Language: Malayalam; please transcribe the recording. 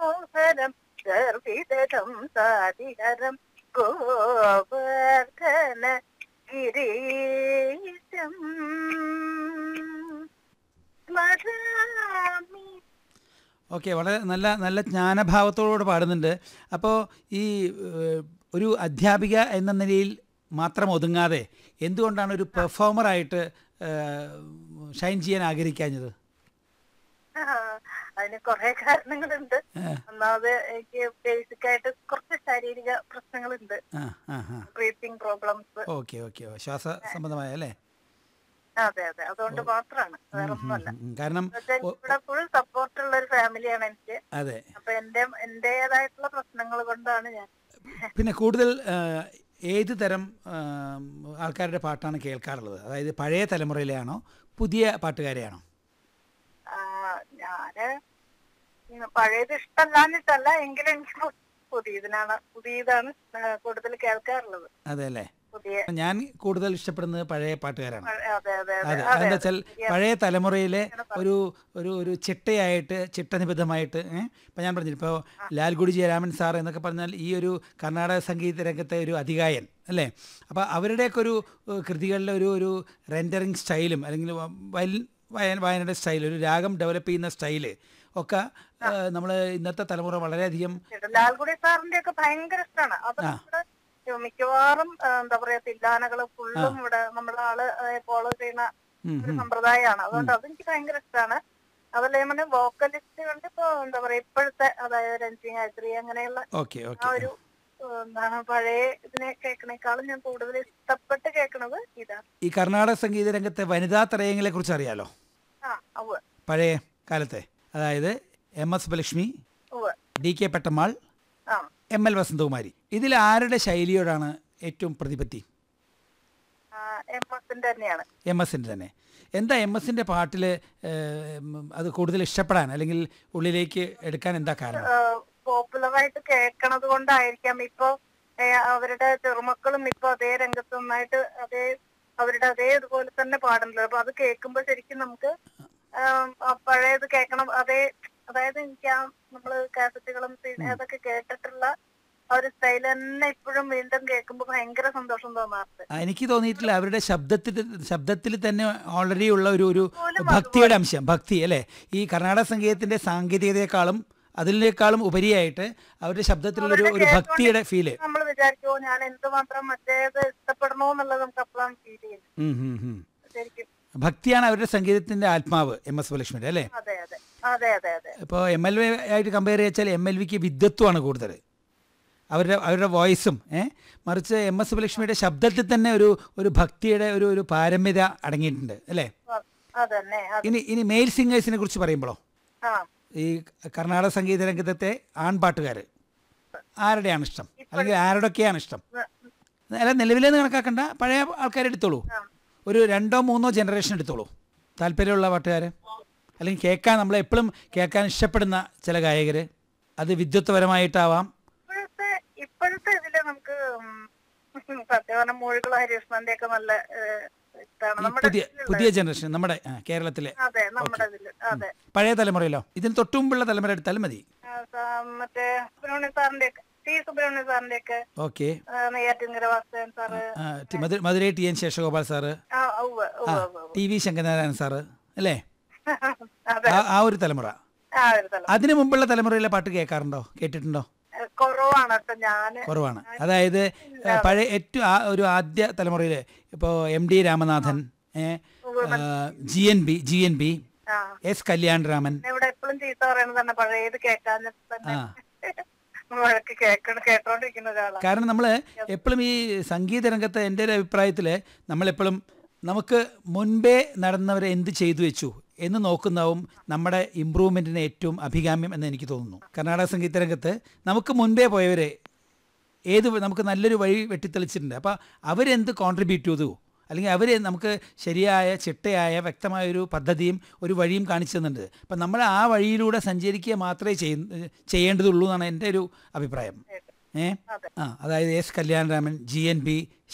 മനോഹരം ഗർഭിതം സാതിഹരം ഗോവർദ്ധന ഗിരീശം സ്മരാമി. ഓക്കെ, വളരെ നല്ല നല്ല ജ്ഞാനഭാവത്തോടുകൂടെ പാടുന്നുണ്ട്. അപ്പോൾ ഈ ഒരു അധ്യാപിക എന്ന നിലയിൽ മാത്രം ഒതുങ്ങാതെ എന്തുകൊണ്ടാണ് ഒരു പെർഫോമറായിട്ട് ഷൈൻ ചെയ്യാൻ ആഗ്രഹിക്കാഞ്ഞത്? അതിന് കുറെ കാരണങ്ങളുണ്ട്. ഒന്നാമത് എനിക്ക് ബേസിക് ആയിട്ട് കുറച്ച് ശാരീരിക പ്രശ്നങ്ങളുണ്ട്, ബ്രീത്തിങ് പ്രോബ്ലംസ്. ഓക്കെ ഓക്കെ, ശ്വാസ സംബന്ധമായ അല്ലേ? അതെ അതെ, അതുകൊണ്ട് മാത്രമാണ്, വേറെ ഒന്നുമല്ല. കാരണം ഇവിടെ ഫുൾ സപ്പോർട്ടുള്ള ഒരു ഫാമിലിയാണ് എനിക്ക്. അതെ, അപ്പൊ എന്റേതായിട്ടുള്ള പ്രശ്നങ്ങൾ കൊണ്ടാണ് ഞാൻ. പിന്നെ കൂടുതൽ ഏത് തരം ആൾക്കാരുടെ പാട്ടാണ് കേൾക്കാറുള്ളത്? അതായത് പഴയ തലമുറയിലെയാണോ പുതിയ പാട്ടുകാരെയാണോ? ഞാന് പഴയത് ഇഷ്ടമല്ലാഞ്ഞിട്ടല്ല, എങ്കിലും എനിക്ക് പുതിയതാണ് കൂടുതൽ കേൾക്കാറുള്ളത്. അതെ അല്ലേ? ഞാൻ കൂടുതൽ ഇഷ്ടപ്പെടുന്നത് പഴയ പാട്ടുകാരാണ്. അതെ അതെന്താ വെച്ചാൽ പഴയ തലമുറയിലെ ഒരു ഒരു ഒരു ചിട്ടനിബദ്ധമായിട്ട് ഇപ്പം ഞാൻ പറഞ്ഞു, ഇപ്പോൾ ലാൽഗുഡി ജയരാമൻ സാർ എന്നൊക്കെ പറഞ്ഞാൽ ഈ ഒരു കർണാടക സംഗീത രംഗത്തെ ഒരു അതികായൻ അല്ലേ? അപ്പോൾ അവരുടെയൊക്കെ ഒരു കൃതികളിലെ ഒരു റെൻഡറിങ് സ്റ്റൈലും അല്ലെങ്കിൽ വായനയുടെ സ്റ്റൈൽ, ഒരു രാഗം ഡെവലപ്പ് ചെയ്യുന്ന സ്റ്റൈല് ഒക്കെ നമ്മൾ ഇന്നത്തെ തലമുറ വളരെയധികം. ലാൽഗുഡി സാറിന്റെ ഒക്കെ ഭയങ്കര ഇഷ്ടമാണ്. അത് മിക്കവാറും എന്താ പറയാ, തില്ലാനകള് ഫുള്ളും ഇവിടെ നമ്മുടെ ആള് ഫോളോ ചെയ്യുന്ന ഒരു സമ്പ്രദായമാണ്. അതുകൊണ്ട് അതെനിക്ക് ഭയങ്കര ഇഷ്ടമാണ്. അതല്ലേ വോക്കലിസ്റ്റുകളുടെ ഇപ്പൊ എന്താ പറയാ ഇപ്പോഴത്തെ, അതായത് രഞ്ജി ഗായത്രി അങ്ങനെയുള്ള ആ ഒരു എന്താണ് പഴയ ഇതിനെ കേൾക്കണേക്കാളും ഞാൻ കൂടുതൽ ഇഷ്ടപ്പെട്ട് കേൾക്കണത് ഇതാണ്. ഈ കർണാടക സംഗീത രംഗത്തെ വനിതാ ത്രയങ്ങളെ കുറിച്ച് അറിയാലോ? പഴയ കാലത്തെ, അതായത് MS Subbalakshmi, DK പെട്ടമ്മാൾ, ML Vasanthakumari. ഇതിൽ ആരുടെ ശൈലിയോടാണ് ഏറ്റവും പ്രതിപത്തി? MS-ന്റെ തന്നെ. എന്താ MS-ന്റെ പാട്ടിൽ അത് കൂടുതൽ ഇഷ്ടപ്പെടാൻ അല്ലെങ്കിൽ ഉള്ളിലേക്ക് എടുക്കാൻ എന്താ കാരണം? പോപ്പുലറായിട്ട് കേൾക്കണത് കൊണ്ടായിരിക്കാം. ഇപ്പൊ അവരുടെ ചെറുമക്കളും ഇപ്പൊ അതേ രംഗത്ത് നന്നായിട്ട് അവരുടെ ഇതുപോലെ തന്നെ പാടുന്നത്. അപ്പൊ അത് കേൾക്കുമ്പോ ശരിക്കും നമുക്ക് പഴയത് കേൾക്കണം. അതായത് എനിക്ക് നമ്മള് കാസറ്റുകളും അതൊക്കെ കേട്ടിട്ടുള്ള ഒരു സ്റ്റൈൽ തന്നെ ഇപ്പോഴും വീണ്ടും കേൾക്കുമ്പോൾ ഭയങ്കര സന്തോഷം തോന്നാറുണ്ട്. എനിക്ക് തോന്നിയിട്ടില്ല, അവരുടെ ശബ്ദത്തിൽ തന്നെ ഓൾറെഡി ഉള്ള ഒരു ഭക്തിയുടെ അംശം, ഭക്തി അല്ലേ? ഈ കർണാടക സംഗീതത്തിന്റെ സാങ്കേതികതയെക്കാളും അതിനേക്കാളും ഉപരിയായിട്ട് അവരുടെ ശബ്ദത്തിലുള്ള ഒരു ഭക്തിയുടെ ഫീല്. നമ്മൾ വിചാരിക്കുമോ ഞാൻ എന്തുമാത്രം മറ്റേത് ഇഷ്ടപ്പെടണോ എന്നുള്ളത് നമുക്ക് അപ്പോഴാണ് ഫീൽ ചെയ്യുന്നത്. ശരിക്കും ഭക്തിയാണ് അവരുടെ സംഗീതത്തിന്റെ ആത്മാവ്, MS സുബ്ബലക്ഷ്മിയുടെ അല്ലേ? ഇപ്പോൾ MLV ആയിട്ട് കമ്പയർ ചെയ്യാൽ MLVക്ക് വിദ്വത്വമാണ് കൂടുതൽ, അവരുടെ വോയിസും. മറിച്ച് MS സുബ്ബലക്ഷ്മിയുടെ ശബ്ദത്തിൽ തന്നെ ഒരു ഭക്തിയുടെ ഒരു പാരമ്യത അടങ്ങിയിട്ടുണ്ട് അല്ലേ? ഇനി മെയിൽ സിംഗേഴ്സിനെ കുറിച്ച് പറയുമ്പോഴോ, ഈ കർണാടക സംഗീത രംഗത്തെ ആൺപാട്ടുകാർ ആരുടെയാണ് ഇഷ്ടം, അല്ലെങ്കിൽ ആരുടെയൊക്കെയാണ് ഇഷ്ടം? അല്ല, നിലവിലെന്ന് കണക്കാക്കണ്ട, പഴയ ആൾക്കാരെടുത്തോളൂ, ഒരു 2-3 ജനറേഷൻ എടുത്തോളൂ, താല്പര്യമുള്ള പാട്ടുകാർ, അല്ലെങ്കിൽ നമ്മളെപ്പോഴും കേൾക്കാൻ ഇഷ്ടപ്പെടുന്ന ചില ഗായകർ. അത് വിദ്വത്വപരമായിട്ടാവാം. ഇപ്പോഴത്തെ ഇതില് നമുക്ക് സത്യവാനം മൂഴികളും ഹരീഷ്ണന്റെ ഒക്കെ നല്ല പുതിയ ജനറേഷൻ നമ്മുടെ കേരളത്തിലെ പഴയ തലമുറയിലോ ഇതിന് തൊട്ടുമുമ്പുള്ള തലമുറ എടുത്താലും മതി. മറ്റേ സുബ്രഹ്മണ്യ സാറിന്റെ ഒക്കെ okay, Neyyattinkara Vasudevan sir, Madurai TN Seshagopal sir, TV Sankaranarayanan sir അല്ലേ? ആ ഒരു തലമുറ. അതിനു മുമ്പുള്ള തലമുറയിലെ പാട്ട് കേട്ടിട്ടുണ്ടോ? കുറവാണ്. അതായത് പഴയ ഏറ്റവും ഒരു ആദ്യ തലമുറയില് ഇപ്പോൾ MD രാമനാഥൻ, GNB, S കല്യാൺരാമൻ. കാരണം നമ്മൾ എപ്പോഴും ഈ സംഗീത രംഗത്ത് എൻ്റെ ഒരു അഭിപ്രായത്തിൽ നമ്മളെപ്പോഴും നമുക്ക് മുൻപേ നടന്നവരെ എന്ത് ചെയ്തു വെച്ചു എന്ന് നോക്കുന്നതും നമ്മുടെ ഇമ്പ്രൂവ്മെൻറ്റിന് ഏറ്റവും അഭികാമ്യം എന്ന് എനിക്ക് തോന്നുന്നു. കർണാടക സംഗീത രംഗത്ത് നമുക്ക് മുൻപേ പോയവരെ നമുക്ക് നല്ലൊരു വഴി വെട്ടിത്തെളിച്ചിട്ടുണ്ട്. അപ്പോൾ അവരെന്ത് കോൺട്രിബ്യൂട്ട് ചെയ്തു, അല്ലെങ്കിൽ അവർ നമുക്ക് ശരിയായ ചിട്ടയായ വ്യക്തമായൊരു പദ്ധതിയും ഒരു വഴിയും കാണിച്ചു തന്നിട്ടുണ്ട്. അപ്പം നമ്മൾ ആ വഴിയിലൂടെ സഞ്ചരിക്കുക മാത്രമേ ചെയ്യേണ്ടതുള്ളൂ എന്നാണ് എൻ്റെ ഒരു അഭിപ്രായം. അതായത് S കല്യാൺരാമൻ, GNB,